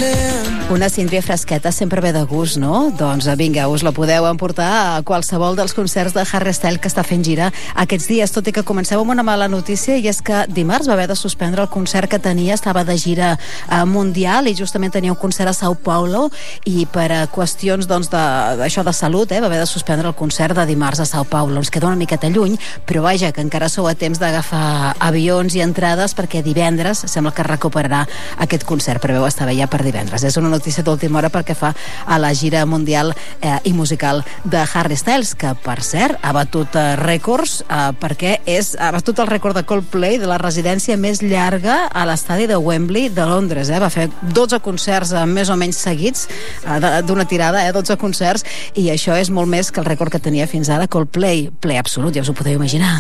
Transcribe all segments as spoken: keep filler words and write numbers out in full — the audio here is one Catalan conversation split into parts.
Una síndria fresqueta sempre ve de gust, no? Doncs vinga, us la podeu emportar a qualsevol dels concerts de Harry Styles que està fent gira aquests dies, tot i que comenceu amb una mala notícia, i és que dimarts va haver de suspendre el concert que tenia, estava de gira eh, mundial i justament tenia un concert a Sao Paulo i per a qüestions doncs, d'això de, de salut eh, va haver de suspendre el concert de dimarts a Sao Paulo. Ens queda una miqueta lluny, però vaja, que encara sou a temps d'agafar avions i entrades perquè divendres sembla que recuperarà aquest concert, preveu estar bé ja per divendres. És una notícia d'última hora perquè fa a la gira mundial eh, i musical de Harry Styles, que per cert ha batut eh, rècords eh, perquè és, ha batut el rècord de Coldplay de la residència més llarga a l'estadi de Wembley de Londres. Eh? Va fer dotze concerts eh, més o menys seguits eh, d'una tirada, eh, dotze concerts, i això és molt més que el rècord que tenia fins ara Coldplay. Play absolut, ja us ho podeu imaginar.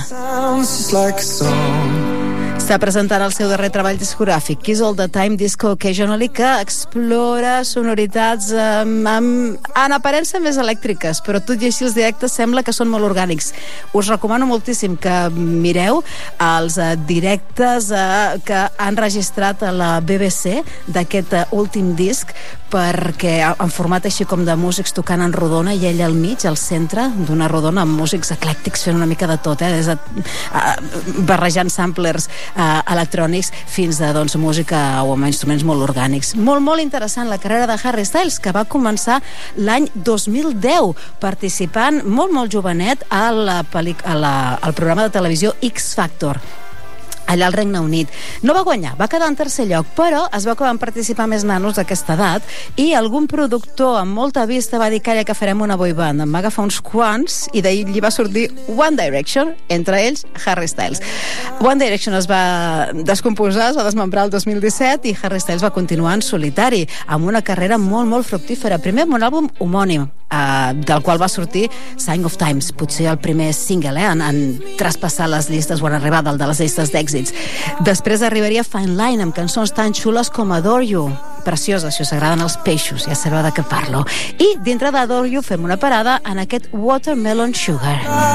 Està presentant el seu darrer treball discogràfic, Kiss All The Time Disco Occasionally, que explora sonoritats amb, amb, en aparença més elèctriques, però tot i així els directes sembla que són molt orgànics. Us recomano moltíssim que mireu els uh, directes uh, que han registrat a la B B C d'aquest uh, últim disc, perquè en format així com de músics tocant en rodona i ell al mig, al centre d'una rodona, amb músics eclèctics fent una mica de tot, eh? Des de, uh, barrejant samplers uh, electrònics fins a doncs, música o amb instruments molt orgànics. Molt, molt interessant la carrera de Harry Styles, que va començar l'any dos mil deu participant molt, molt jovenet a la pel·lic- a la, al programa de televisió X Factor, allà al Regne Unit. No va guanyar, va quedar en tercer lloc, però es veu que van participar més nanos d'aquesta edat i algun productor amb molta vista va dir, calla que farem una boy band. Em va agafar uns quants i d'ahir li va sortir One Direction, entre ells Harry Styles. One Direction es va descomposar, es va desmembrar el dos mil disset i Harry Styles va continuar en solitari, amb una carrera molt, molt fructífera. Primer amb un àlbum homònim, Uh, del qual va sortir Sign of Times, potser el primer single eh, en, en traspassar les llistes o en arribar dalt de les llistes d'èxits. Després arribaria Fine Line amb cançons tan xules com Adore You, precioses, si us agraden els peixos, ja sabeu de què parlo. I dintre d'Adore You fem una parada en aquest Watermelon Sugar.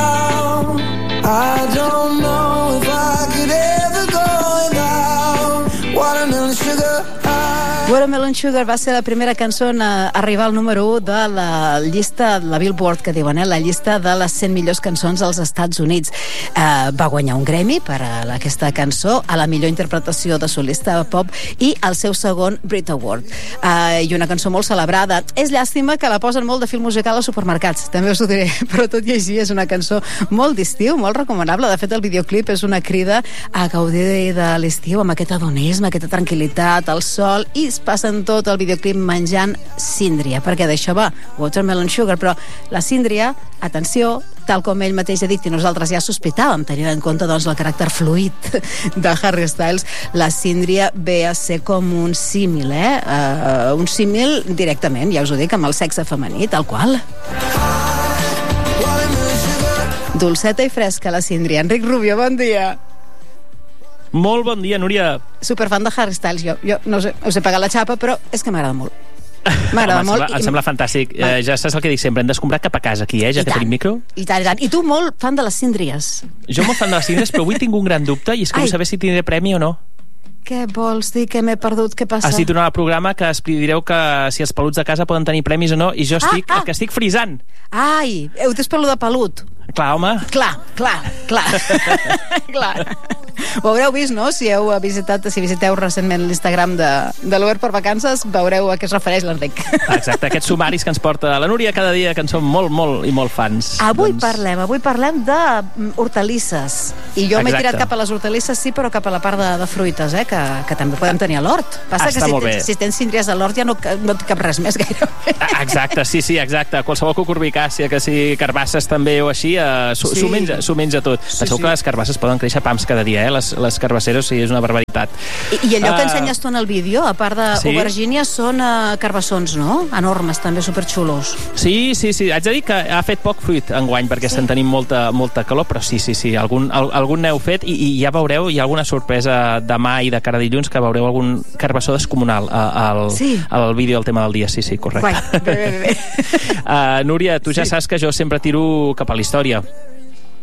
I don't know if I could ever go without Watermelon Sugar. Watermelon Sugar va ser la primera cançó a arribar al número u de la llista, la Billboard, que diuen, eh? La llista de les cent millors cançons als Estats Units. Uh, va guanyar un Grammy per a aquesta cançó, a la millor interpretació de solista pop i el seu segon Brit Award. Uh, I una cançó molt celebrada. És llàstima que la posen molt de film musical als supermercats, també us ho diré, però tot i així és una cançó molt d'estiu, molt recomanable. De fet, el videoclip és una crida a gaudir de l'estiu amb aquest hedonisme, aquesta tranquil·litat, el sol, i es passen tot el videoclip menjant síndria, perquè d'això va Watermelon Sugar, però la síndria, atenció, tal com ell mateix ha dit i nosaltres ja sospitàvem, tenint en compte doncs, el caràcter fluid de Harry Styles, la síndria ve a ser com un símil, eh? Uh, un símil directament, ja us ho dic, amb el sexe femení, tal qual. Dolceta i fresca, la síndria. Enric Rubio, bon dia. Molt bon dia, Núria. Superfan de Harry Styles, jo, jo no sé, us he pagat la xapa, però és que m'agrada molt. M'agrada Home, molt. Em sembla, em sembla fantàstic. Eh, ja saps el que dic sempre, hem d'escombrar cap a casa aquí, eh, ja I que tant, tenim micro. I tant, i tant. I tu molt fan de les síndries. Jo molt fan de les síndries, però avui tinc un gran dubte i és que Ai. vull saber si tindré premi o no. Què vols dir? Que m'he perdut? Què passa? Has dit en el programa que es direu que si els peluts de casa poden tenir premis o no, i jo estic, Ah, ah. el que estic frisant. Ai, heu dit pelo de pelut. Clar, home. Clar, clar, clar. clar. Ho haureu vist, no? Si heu visitat, si visiteu recentment l'Instagram de, de l'Obert per Vacances, veureu a què es refereix l'Enric. Exacte, aquests sumaris que ens porta la Núria cada dia, que en som molt, molt i molt fans. Avui doncs... parlem, avui parlem de hortalisses. I jo m'he Exacte. tirat cap a les hortalisses, sí, però cap a la part de, de fruites, eh? Que, que també podem tenir a l'hort. Passa Està que si, molt bé. tens, si tens síndries a l'hort ja no, no té cap res més gairebé. Exacte, sí, sí, exacte. Qualsevol cucurbitàcia, que si carbasses també o així, eh, s'ho Sí. menja, s'ho menja tot. Sí, Penseu sí. que les carbasses poden créixer pams cada dia, eh? Les, les carbasseres, sí, és una barbaritat. I, I allò que Ah. ensenyes tu en el vídeo, a part Sí. d'aubergínia, són uh, carbassons, no? Enormes, també, superxulos. Sí, sí, sí. Haig de dir que ha fet poc fruit enguany, perquè Sí. estem tenint molta, molta calor, però sí, sí, sí. Algun, al, algun n'heu fet i, i ja veureu, hi ha alguna sorpresa demà i de cara a dilluns que veureu algun carbassó descomunal a- al, Sí. al vídeo del tema del dia. Sí, sí, correcte. Guai, bé, bé, bé. Uh, Núria, tu ja Sí. saps que jo sempre tiro cap a la història.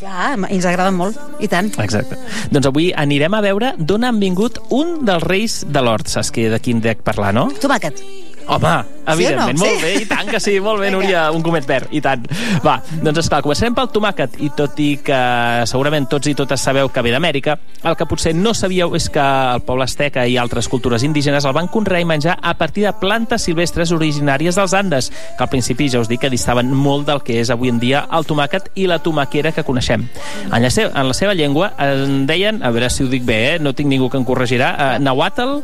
Clar, ens agrada molt, i tant. Exacte. Doncs avui anirem a veure d'on han vingut un dels reis de l'hort. Saps que de quin dec parlar, no? Tomàquet. Home, evidentment, sí o no? molt Sí? bé, i tant que sí, molt bé, Núria, un gomet verd, i tant. Va, doncs esclar, començarem pel tomàquet, i tot i que segurament tots i totes sabeu que ve d'Amèrica, el que potser no sabíeu és que el poble asteca i altres cultures indígenes el van conrear i menjar a partir de plantes silvestres originàries dels Andes, que al principi ja us dic que distaven molt del que és avui en dia el tomàquet i la tomaquera que coneixem. En la seva, en la seva llengua en deien, a veure si ho dic bé, eh? No tinc ningú que em corregirà, eh, nahuatl,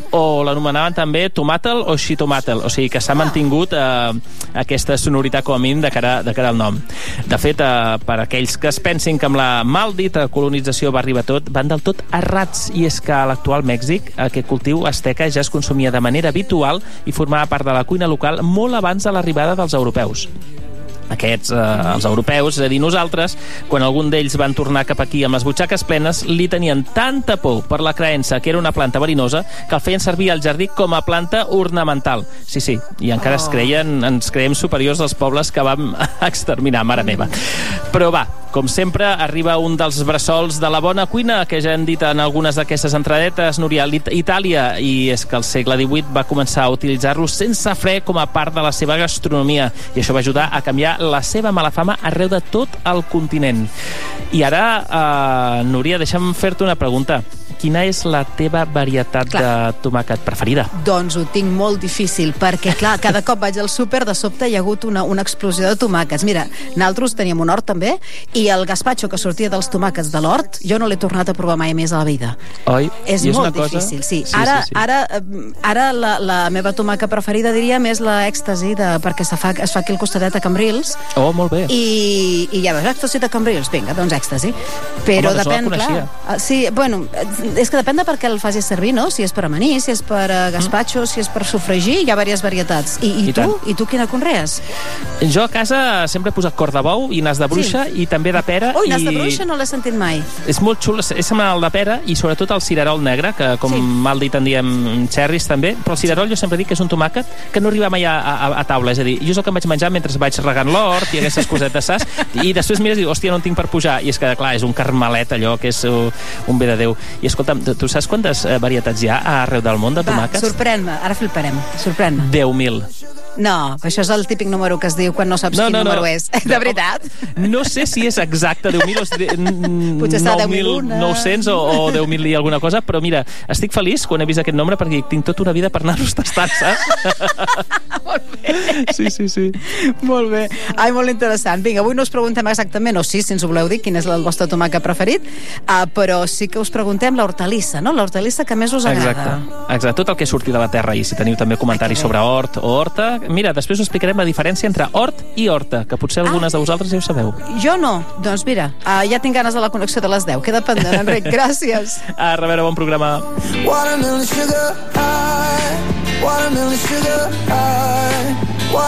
o l'anomenaven també tomàtel o xitomatel, o sigui que s'ha mantingut eh, aquesta sonoritat com a mínim de cara, de cara al nom. De fet, eh, per aquells que es pensin que amb la maldita colonització va arribar tot, van del tot errats, i és que a l'actual Mèxic aquest cultiu asteca ja es consumia de manera habitual i formava part de la cuina local molt abans de l'arribada dels europeus. Aquests, eh, els europeus, és a dir, nosaltres, quan algun d'ells van tornar cap aquí amb les butxaques plenes, li tenien tanta por per la creença que era una planta verinosa que el feien servir al jardí com a planta ornamental. Sí, sí, i encara oh. es creien, ens creiem superiors als pobles que vam exterminar, mare meva. Però va, com sempre, arriba un dels bressols de la bona cuina, que ja hem dit en algunes d'aquestes entradetes, Núria, Itàlia, i és que el segle divuit va començar a utilitzar-lo sense fre com a part de la seva gastronomia, i això va ajudar a canviar la seva mala fama arreu de tot el continent. I ara, eh, Núria, deixa'm fer-te una pregunta. Quina és la teva varietat clar. de tomàquet preferida? Doncs ho tinc molt difícil, perquè, clar, cada cop vaig al súper, de sobte hi ha hagut una, una explosió de tomàquets. Mira, nosaltres teníem un hort també, i el gazpacho que sortia dels tomàquets de l'hort, jo no l'he tornat a provar mai més a la vida. Oi? És I és molt una cosa... difícil, sí. sí ara, sí, sí. ara, ara la, la meva tomàquet preferida, diríem, és l'èxtasi, de, perquè se fa, es fa aquí al costadet a Cambrils. Oh, molt bé. I, i ja veus, èxtasi de Cambrils, vinga, doncs èxtasi. Però home, depèn, no clar. Sí, bueno, és que depèn de per què el facis servir, no? Si és per amanir, si és per uh, gazpacho, mm. si és per sofregir, hi ha diverses varietats. I, i, I tu? Tant. I tu quina conrees? Jo a casa sempre he posat cor de bou i nas de bruixa, sí. i també de pera. Ui, i... nas de bruixa no l'he sentit mai. És molt xul, és semblant al de pera, i sobretot el cirerol negre, que com sí. mal dit en diem cherries també, però el cirerol jo sempre dic que és un tomàquet que no arriba mai a, a, a taula, és a dir, jo és el que em vaig menjar mentre vaig regant l'hort i aquestes cosetes, saps? I després mires i dius, hòstia, no en tinc per pujar, i és que, clar, és un carmelet allò que és uh, un bé de Déu. I escolta'm, tu, tu saps quantes uh, varietats hi ha arreu del món de tomàquets? Va, sorprèn-me, ara fliparem, sorprèn-me. deu mil. No, això és el típic número que es diu quan no saps no, quin no, número no. és. De veritat? No sé si és exacte deu mil o potser està deu mil nou-cents o, o deu mil i alguna cosa, però mira, estic feliç quan he vist aquest nombre perquè tinc tota una vida per anar-los tastant, saps? Molt bé. Sí, sí, sí. Molt bé. Ai, molt interessant. Vinga, avui no us preguntem exactament, o sí, si ens ho voleu dir, quin és el vostre tomàquet preferit, uh, però sí que us preguntem l'hortalissa, no? L'hortalissa que més us agrada. Exacte. Exacte, tot el que surti de la terra, i si teniu també comentaris sobre hort o horta, mira, després us explicarem la diferència entre hort i horta, que potser algunes ah, de vosaltres ja ho sabeu. Jo no. Doncs mira, uh, ja tinc ganes de la connexió de les deu. Queda pendent, Enric. Gràcies. A reveure, bon programa. Watermelon sugar high, watermelon sugar high.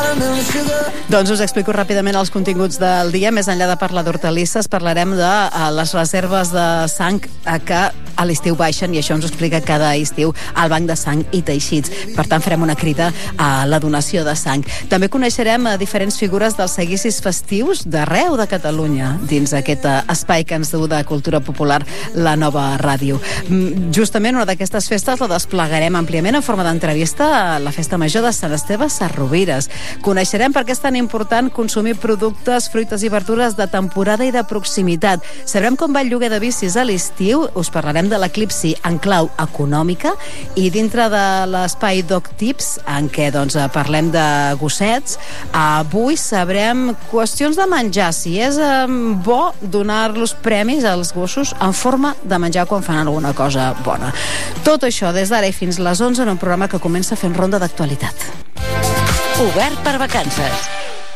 Doncs us explico ràpidament els continguts del dia. Més enllà de parlar d'hortalisses, parlarem de uh, les reserves de sang uh, que a l'estiu baixen, i això ens ho explica cada estiu el Banc de Sang i Teixits. Per tant, farem una crida a la donació de sang. També coneixerem uh, diferents figures dels seguicis festius d'arreu de Catalunya dins aquest uh, espai que ens du de cultura popular, la nova ràdio. Mm, justament una d'aquestes festes la desplegarem àmpliament en forma d'entrevista a la Festa Major de Sant Esteve Sesrovires. Coneixerem per què és tan important consumir productes, fruites i verdures de temporada i de proximitat. Sabrem com va el lloguer de bicis a l'estiu, us parlarem de l'eclipsi en clau econòmica, i dintre de l'espai Dog Tips, en què doncs, parlem de gossets, avui sabrem qüestions de menjar, si és eh, bo donar-los premis als gossos en forma de menjar quan fan alguna cosa bona. Tot això des d'ara i fins les onze en un programa que comença fent ronda d'actualitat. Obert per vacances.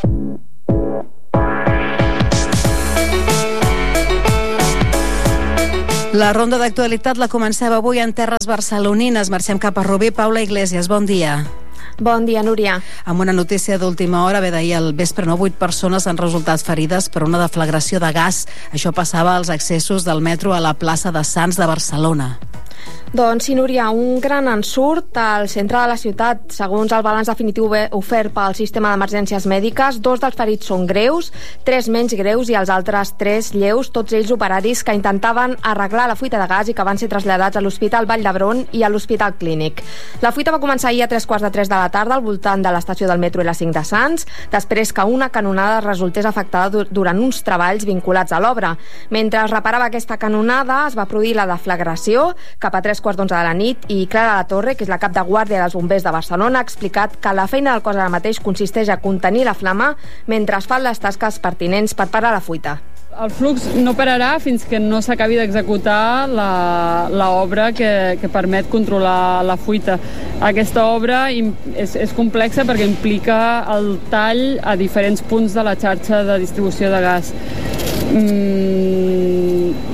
La ronda d'actualitat la comencem avui en terres barcelonines. Marxem cap a Rubí. Paula Iglesias, bon dia. Bon dia, Núria. Amb una notícia d'última hora, ve d'ahir al vespre, no? Vuit persones han resultat ferides per una deflagració de gas. Això passava als accessos del metro a la plaça de Sants de Barcelona. Doncs sí, Núria, un gran ensurt al centre de la ciutat. Segons el balanç definitiu ofert pel sistema d'emergències mèdiques, dos dels ferits són greus, tres menys greus i els altres tres lleus, tots ells operaris que intentaven arreglar la fuita de gas i que van ser traslladats a l'Hospital Vall d'Hebron i a l'Hospital Clínic. La fuita va començar ahir a tres quarts de tres de la tarda al voltant de l'estació del metro i la cinc de Sants, després que una canonada resultés afectada durant uns treballs vinculats a l'obra. Mentre es reparava aquesta canonada, es va produir la deflagració cap a tres quarts d'onze de la nit i Clara La Torre, que és la cap de guàrdia dels bombers de Barcelona, ha explicat que la feina del cos ara mateix consisteix a contenir la flama mentre es fan les tasques pertinents per parar la fuita. El flux no pararà fins que no s'acabi d'executar l'obra que, que permet controlar la fuita. Aquesta obra és, és complexa perquè implica el tall a diferents punts de la xarxa de distribució de gas. Mm,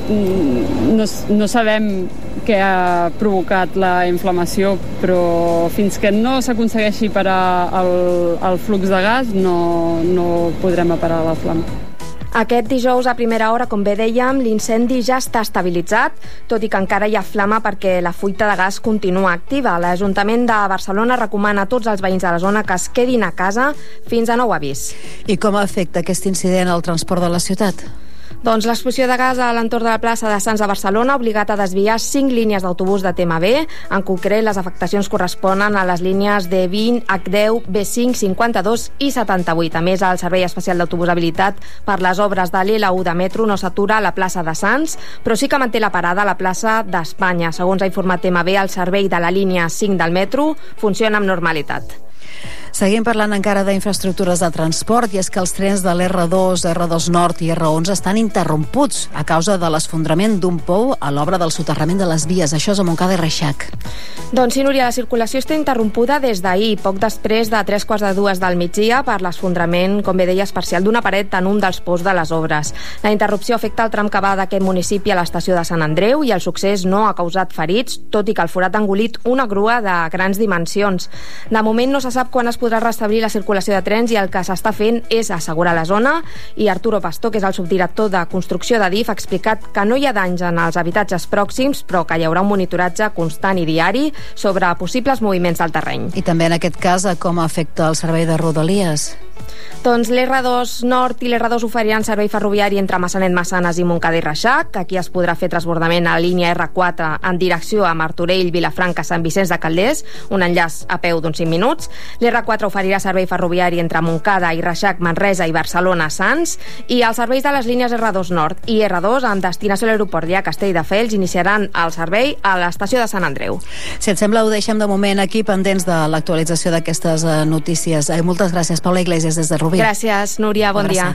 no, no sabem què ha provocat la inflamació, però fins que no s'aconsegueixi parar el, el flux de gas no, no podrem parar la flama. Aquest dijous a primera hora, com bé dèiem, l'incendi ja està estabilitzat, tot i que encara hi ha flama perquè la fuita de gas continua activa. L'Ajuntament de Barcelona recomana a tots els veïns de la zona que es quedin a casa fins a nou avís. I com afecta aquest incident al transport de la ciutat? Doncs l'explosió de gas a l'entorn de la plaça de Sants de Barcelona ha obligat a desviar cinc línies d'autobús de T M B. En concret, les afectacions corresponen a les línies D vint, H deu, B cinc, cinquanta-dos i setanta-vuit. A més, el Servei Especial d'Autobús habilitat per les obres de l'L u de metro no s'atura a la plaça de Sants, però sí que manté la parada a la plaça d'Espanya. Segons ha informat T M B, el servei de la línia cinc del metro funciona amb normalitat. Seguim parlant encara d'infraestructures de transport, i és que els trens de l'R dos, R dos Nord i R onze estan interromputs a causa de l'esfondrament d'un pou a l'obra del soterrament de les vies. Això és a Montcada i Reixac. Doncs sí, Núria, la circulació està interrompuda des d'ahir, poc després de tres quarts de dues del migdia, per l'esfondrament, com bé deies, parcial d'una paret en un dels pous de les obres. La interrupció afecta el tram que va d'aquest municipi a l'estació de Sant Andreu i el succés no ha causat ferits, tot i que el forat ha engolit una grua de grans dimensions. De moment no se sap quan es podrà restablir la circulació de trens i el que s'està fent és assegurar la zona, i Arturo Pastor, que és el subdirector de construcció de D I F, ha explicat que no hi ha danys en els habitatges pròxims, però que hi haurà un monitoratge constant i diari sobre possibles moviments del terreny. I també en aquest cas, com afecta el servei de Rodalies? Doncs l'R dos Nord i l'R dos oferiran servei ferroviari entre Massanet, Massanes i Montcada i Reixac. Aquí es podrà fer transbordament a la línia R quatre en direcció a Martorell, Vilafranca, Sant Vicenç de Calders, un enllaç a peu d'uns cinc minuts. L'R quatre oferirà servei ferroviari entre Montcada i Reixac, Manresa i Barcelona, Sants, i els serveis de les línies R dos Nord i R dos amb destinació a l'aeroport de Castelldefels iniciaran el servei a l'estació de Sant Andreu. Si et sembla, ho deixem de moment aquí, pendents de l'actualització d'aquestes uh, notícies. Eh, moltes gràcies, Paula Iglesias, des de Rubí. Gràcies, Núria, bon dia.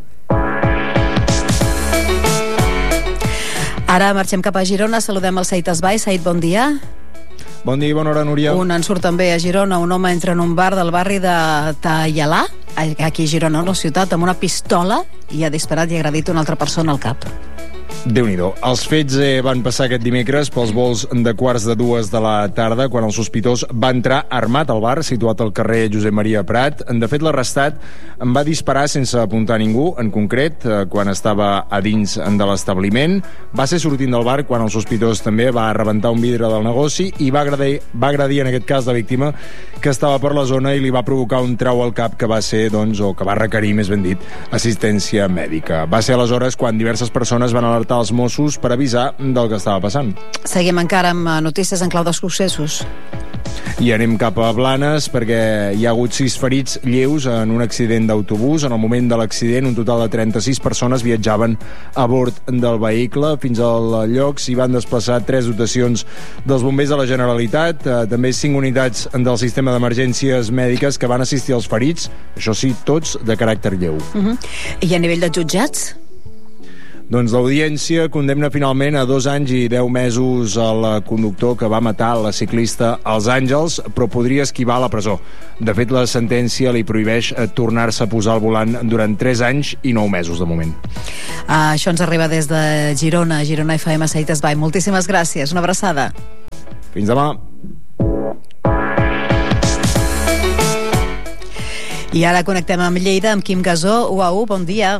Ara marxem cap a Girona, saludem el Said Esbai. Said, bon dia. Bon dia i bona hora, Núria. Un ensurt també a Girona, un home entra en un bar del barri de Tallalà, aquí a Girona, una ciutat, amb una pistola, i ha disparat i ha agredit una altra persona al cap. Déu-n'hi-do. Els fets eh, van passar aquest dimecres pels vols de quarts de dues de la tarda, quan el sospitós va entrar armat al bar situat al carrer Josep Maria Prat. De fet, l'arrestat en va disparar sense apuntar a ningú, en concret, eh, quan estava a dins de l'establiment. Va ser sortint del bar quan el sospitós també va rebentar un vidre del negoci i va agredir, va agredir en aquest cas la víctima, que estava per la zona, i li va provocar un trau al cap que va ser, doncs, o que va requerir, més ben dit, assistència mèdica. Va ser aleshores quan diverses persones van alertar els Mossos per avisar del que estava passant. Seguim encara amb notícies en clau de successos. I anem cap a Blanes, perquè hi ha hagut sis ferits lleus en un accident d'autobús. En el moment de l'accident, un total de trenta-sis persones viatjaven a bord del vehicle. Fins al lloc s'hi van desplaçar tres dotacions dels bombers de la Generalitat, eh, també cinc unitats del sistema d'emergències mèdiques que van assistir als ferits, això sí, tots de caràcter lleu. Uh-huh. I a nivell de jutjats? Doncs l'audiència condemna finalment a dos anys i deu mesos al conductor que va matar la ciclista als Àngels, però podria esquivar la presó. De fet, la sentència li prohibeix tornar-se a posar al volant durant tres anys i nou mesos de moment. Ah, això ens arriba des de Girona, Girona F M, Said Esbai. Moltíssimes gràcies, una abraçada. Fins demà. I ara connectem amb Lleida, amb Quim Gasó. U A U, bon dia.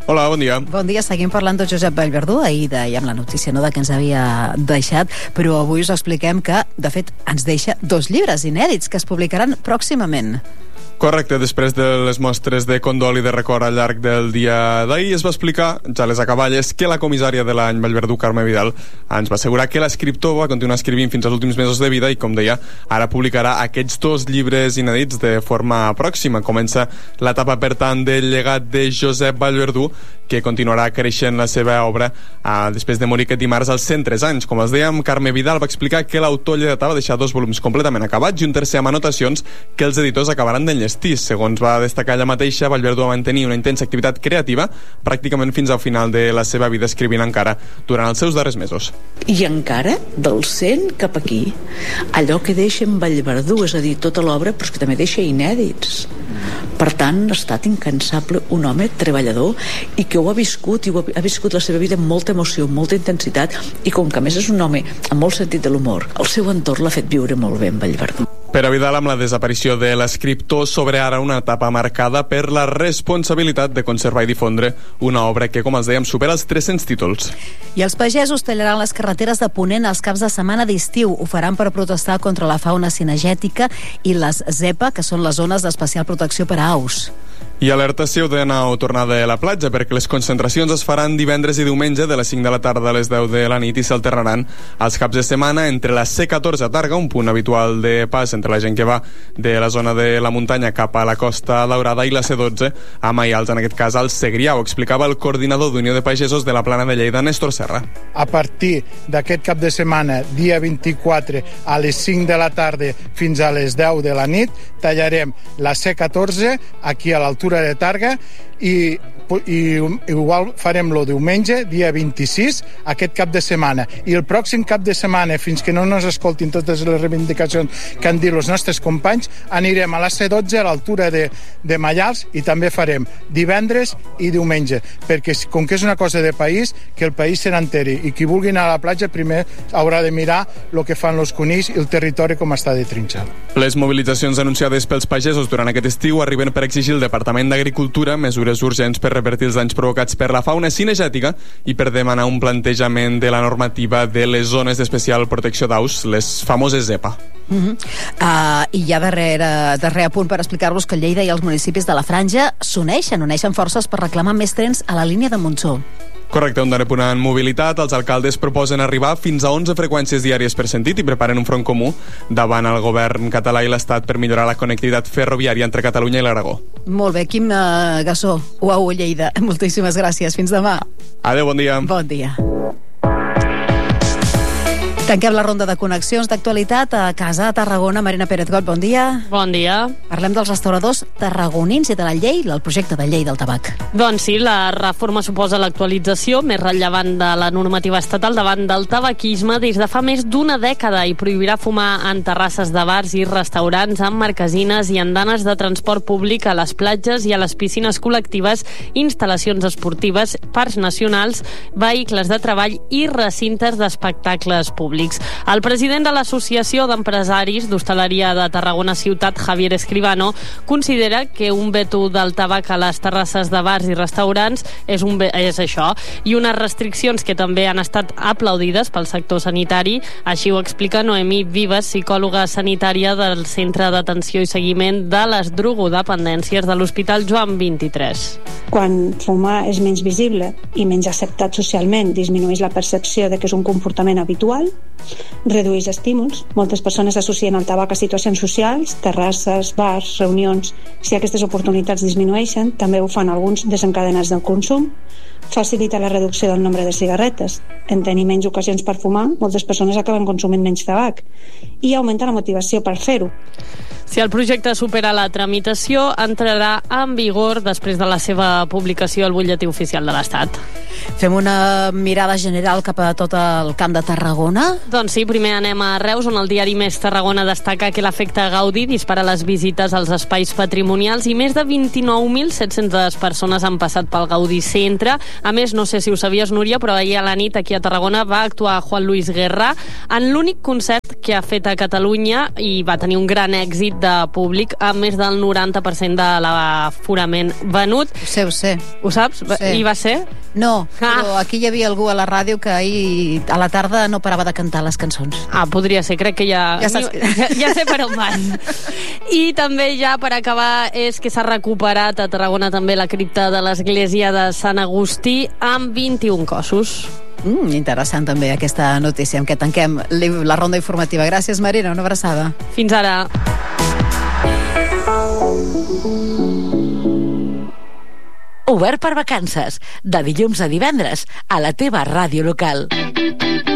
Hola, bon dia. Bon dia, seguim parlant de Josep Vallverdú. Ahir dèiem la notícia, no?, de que ens havia deixat, però avui us expliquem que, de fet, ens deixa dos llibres inèdits que es publicaran pròximament. Correcte, després de les mostres de condol i de record al llarg del dia d'ahir es va explicar, ja les acaballes, que la comissària de l'any Vallverdú, Carme Vidal, ens va assegurar que l'escriptor va continuar escrivint fins als últims mesos de vida i, com deia, ara publicarà aquests dos llibres inèdits de forma pròxima. Comença l'etapa, per tant, del llegat de Josep Vallverdú, que continuarà creixent la seva obra eh, després de morir aquest dimarts als cent tres anys. Com els dèiem, Carme Vidal va explicar que l'autor llegatà va deixar dos volums completament acabats i un tercer amb anotacions que els editors acabaran d'enllestir. Segons va destacar ella mateixa, Vallverdú va mantenir una intensa activitat creativa pràcticament fins al final de la seva vida, escrivint encara durant els seus darrers mesos. I encara, del cent cap aquí, allò que deixa en Vallverdú, és a dir, tota l'obra, però és que també deixa inèdits. Per tant, ha estat incansable, un home treballador i que ho ha viscut, i ho ha, ha viscut la seva vida amb molta emoció, amb molta intensitat, i com que a més és un home amb molt sentit de l'humor, el seu entorn l'ha fet viure molt bé en Vallverdú. Per a Vidal, amb la desaparició de l'escriptor, s'obre ara una etapa marcada per la responsabilitat de conservar i difondre una obra que, com els dèiem, supera els tres-cents títols. I els pagesos tallaran les carreteres de Ponent els caps de setmana d'estiu. Ho faran per protestar contra la fauna cinegètica i les ZEPA, que són les zones d'especial protecció per a aus. I alertació de nou tornada a la platja, perquè les concentracions es faran divendres i diumenge de les cinc de la tarda a les deu de la nit i s'alternaran els caps de setmana entre la C catorze a Targa, un punt habitual de pas entre la gent que va de la zona de la muntanya cap a la Costa Daurada, i la C dotze a Maials, en aquest cas al Segrià. Ho explicava el coordinador d'Unió de Pagesos de la Plana de Lleida, Néstor Serra. A partir d'aquest cap de setmana, dia vint-i-quatre, a les cinc de la tarda fins a les deu de la nit, tallarem la C catorze aquí a l'altura de Targa i, i igual farem lo diumenge, dia vint-i-sis, aquest cap de setmana. I el pròxim cap de setmana, fins que no ens escoltin totes les reivindicacions que han dit els nostres companys, anirem a la C dotze a l'altura de, de Maials, i també farem divendres i diumenge, perquè com que és una cosa de país, que el país se n'enteri, i qui vulgui anar a la platja primer haurà de mirar el que fan els conills i el territori com està de trinxat. Les mobilitzacions anunciades pels pagesos durant aquest estiu arriben per exigir al Departament d'Agricultura mesures urgents per revertir els danys provocats per la fauna cinegètica i per demanar un plantejament de la normativa de les zones d'especial protecció d'aus, les famoses ZEPA. Uh -huh. uh, I ja darrere, darrer apunt per explicar-vos que Lleida i els municipis de la Franja s'uneixen, uneixen forces per reclamar més trens a la línia de Montsó. Correcte, on darrer punt en mobilitat, els alcaldes proposen arribar fins a onze freqüències diàries per sentit i preparen un front comú davant el govern català i l'Estat per millorar la connectivitat ferroviària entre Catalunya i l'Aragó. Molt bé, Quim uh, Gassó, U A U Lleida, moltíssimes gràcies, fins demà. Adéu, bon dia. Bon dia. Tanquem la ronda de connexions d'actualitat a casa, a Tarragona. Marina Pérez Got, bon dia. Bon dia. Parlem dels restauradors tarragonins i de la llei, el projecte de llei del tabac. Doncs sí, la reforma suposa l'actualització més rellevant de la normativa estatal davant del tabaquisme des de fa més d'una dècada i prohibirà fumar en terrasses de bars i restaurants, en marquesines i andanes de transport públic, a les platges i a les piscines col·lectives, instal·lacions esportives, parcs nacionals, vehicles de treball i recintes d'espectacles públics. El president de l'Associació d'Empresaris d'Hostaleria de Tarragona Ciutat, Javier Escribano, considera que un veto del tabac a les terrasses de bars i restaurants és, un, és això, i unes restriccions que també han estat aplaudides pel sector sanitari. Així ho explica Noemí Vives, psicòloga sanitària del Centre d'Atenció i Seguiment de les Drogodependències de l'Hospital Joan vint-i-tres. Quan fumar és menys visible i menys acceptat socialment, disminueix la percepció de que és un comportament habitual, redueix estímuls. Moltes persones associen el tabac a situacions socials, terrasses, bars, reunions. Si aquestes oportunitats disminueixen, també ho fan alguns desencadenats del consum. Facilita la reducció del nombre de cigarretes. En tenir menys ocasions per fumar, moltes persones acaben consumint menys tabac i augmenta la motivació per fer-ho. Si el projecte supera la tramitació, entrarà en vigor després de la seva publicació al butlletí oficial de l'Estat. Fem una mirada general cap a tot el Camp de Tarragona. Doncs sí, primer anem a Reus, on el diari Més Tarragona destaca que l'efecte Gaudí dispara les visites als espais patrimonials i més de vint-i-nou mil set-centes persones han passat pel Gaudí Centre. A més, no sé si ho sabies, Núria, però ahir a la nit aquí a Tarragona va actuar Juan Luis Guerra en l'únic concert que ha fet a Catalunya i va tenir un gran èxit de públic, amb més del noranta per cent de l'aforament venut. Ho sé, ho sé. Ho saps? Sí. I va ser? No, ah. però aquí hi havia algú a la ràdio que ahir a la tarda no parava de cantar les cançons. Ah, podria ser, crec que ja... Ja, saps... ja, ja sé per on van. I també ja per acabar és que s'ha recuperat a Tarragona també la cripta de l'església de Sant Agustí amb vint-i-un cossos. Mm, interessant també aquesta notícia amb què tanquem la ronda informativa. Gràcies, Marina, una abraçada. Fins ara. Obert per vacances, de dilluns a divendres, a la teva ràdio local.